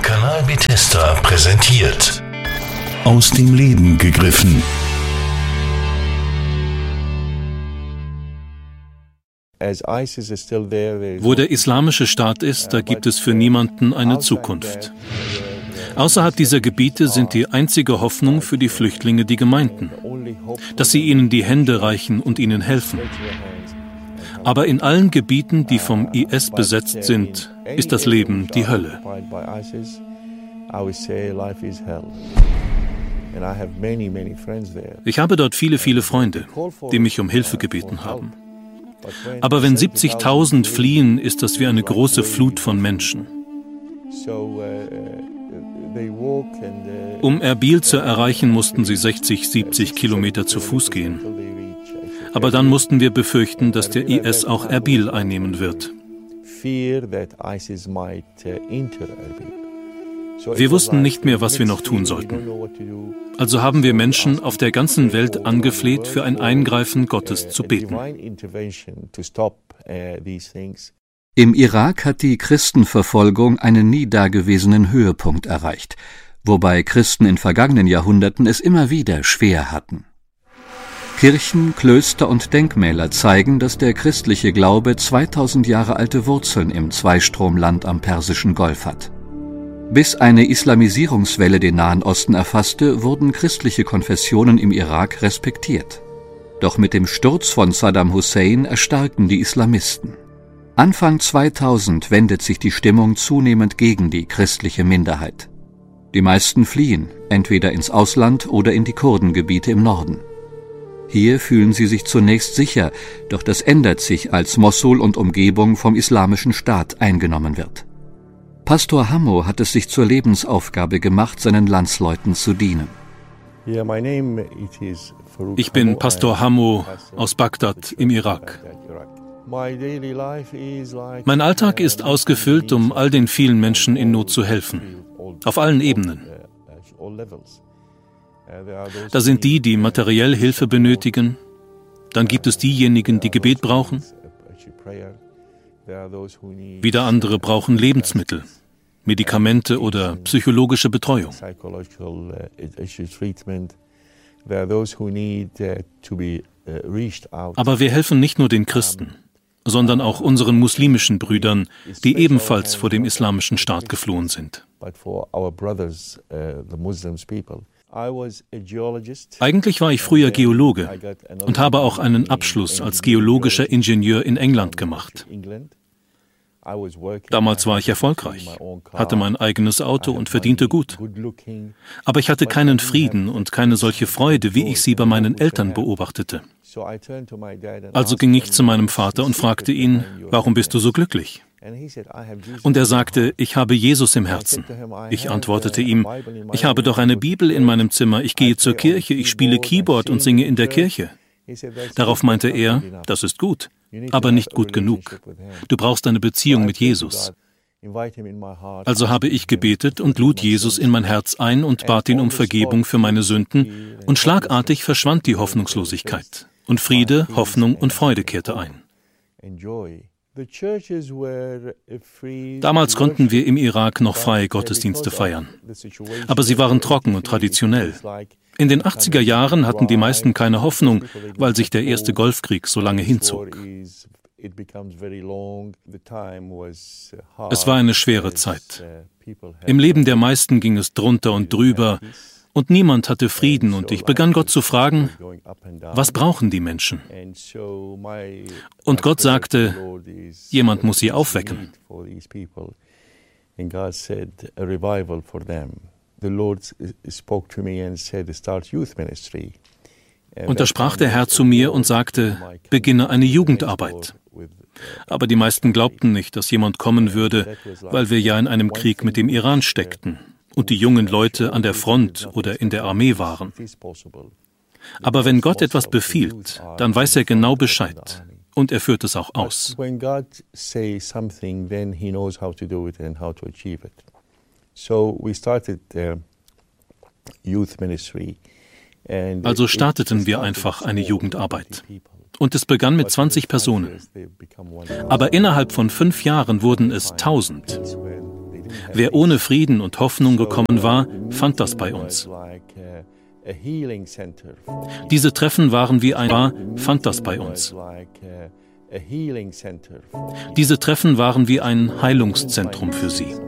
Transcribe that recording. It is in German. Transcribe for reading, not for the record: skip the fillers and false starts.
Kanal Bethesda präsentiert. Aus dem Leben gegriffen. Wo der islamische Staat ist, da gibt es für niemanden eine Zukunft. Außerhalb dieser Gebiete sind die einzige Hoffnung für die Flüchtlinge die Gemeinden, dass sie ihnen die Hände reichen und ihnen helfen. Aber in allen Gebieten, die vom IS besetzt sind, ist das Leben die Hölle. Ich habe dort viele Freunde, die mich um Hilfe gebeten haben. Aber wenn 70.000 fliehen, ist das wie eine große Flut von Menschen. Um Erbil zu erreichen, mussten sie 60, 70 Kilometer zu Fuß gehen. Aber dann mussten wir befürchten, dass der IS auch Erbil einnehmen wird. Wir wussten nicht mehr, was wir noch tun sollten. Also haben wir Menschen auf der ganzen Welt angefleht, für ein Eingreifen Gottes zu beten. Im Irak hat die Christenverfolgung einen nie dagewesenen Höhepunkt erreicht, wobei Christen in vergangenen Jahrhunderten es immer wieder schwer hatten. Kirchen, Klöster und Denkmäler zeigen, dass der christliche Glaube 2000 Jahre alte Wurzeln im Zweistromland am Persischen Golf hat. Bis eine Islamisierungswelle den Nahen Osten erfasste, wurden christliche Konfessionen im Irak respektiert. Doch mit dem Sturz von Saddam Hussein erstarkten die Islamisten. Anfang 2000 wendet sich die Stimmung zunehmend gegen die christliche Minderheit. Die meisten fliehen, entweder ins Ausland oder in die Kurdengebiete im Norden. Hier fühlen sie sich zunächst sicher, doch das ändert sich, als Mossul und Umgebung vom Islamischen Staat eingenommen wird. Pastor Hammo hat es sich zur Lebensaufgabe gemacht, seinen Landsleuten zu dienen. Ich bin Pastor Hammo aus Bagdad im Irak. Mein Alltag ist ausgefüllt, um all den vielen Menschen in Not zu helfen, auf allen Ebenen. Da sind die, die materiell Hilfe benötigen, dann gibt es diejenigen, die Gebet brauchen, wieder andere brauchen Lebensmittel, Medikamente oder psychologische Betreuung. Aber wir helfen nicht nur den Christen, sondern auch unseren muslimischen Brüdern, die ebenfalls vor dem islamischen Staat geflohen sind. Eigentlich war ich früher Geologe und habe auch einen Abschluss als geologischer Ingenieur in England gemacht. Damals war ich erfolgreich, hatte mein eigenes Auto und verdiente gut. Aber ich hatte keinen Frieden und keine solche Freude, wie ich sie bei meinen Eltern beobachtete. Also ging ich zu meinem Vater und fragte ihn, warum bist du so glücklich? Und er sagte, ich habe Jesus im Herzen. Ich antwortete ihm, ich habe doch eine Bibel in meinem Zimmer, ich gehe zur Kirche, ich spiele Keyboard und singe in der Kirche. Darauf meinte er, das ist gut, aber nicht gut genug. Du brauchst eine Beziehung mit Jesus. Also habe ich gebetet und lud Jesus in mein Herz ein und bat ihn um Vergebung für meine Sünden, und schlagartig verschwand die Hoffnungslosigkeit. Und Friede, Hoffnung und Freude kehrte ein. Damals konnten wir im Irak noch freie Gottesdienste feiern. Aber sie waren trocken und traditionell. In den 80er Jahren hatten die meisten keine Hoffnung, weil sich der erste Golfkrieg so lange hinzog. Es war eine schwere Zeit. Im Leben der meisten ging es drunter und drüber und niemand hatte Frieden, und ich begann Gott zu fragen, was brauchen die Menschen? Und Gott sagte, jemand muss sie aufwecken. Und da sprach der Herr zu mir und sagte, beginne eine Jugendarbeit. Aber die meisten glaubten nicht, dass jemand kommen würde, weil wir ja in einem Krieg mit dem Iran steckten und die jungen Leute an der Front oder in der Armee waren. Aber wenn Gott etwas befiehlt, dann weiß er genau Bescheid und er führt es auch aus. Also starteten wir einfach eine Jugendarbeit. Und es begann mit 20 Personen. Aber innerhalb von 5 Jahren wurden es 1000. Wer ohne Frieden und Hoffnung gekommen war, fand das bei uns. Diese Treffen waren wie ein Heilungszentrum für sie.